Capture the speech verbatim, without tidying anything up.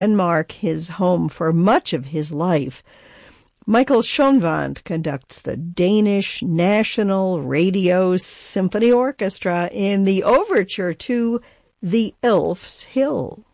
Denmark his home for much of his life. Michael Schoenwandt conducts the Danish National Radio Symphony Orchestra in the overture to The Elf's Hill.